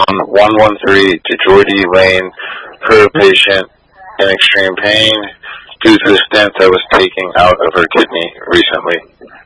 on 113 DeJoy Lane for a patient in extreme pain due to the stents I was taking out of her kidney recently.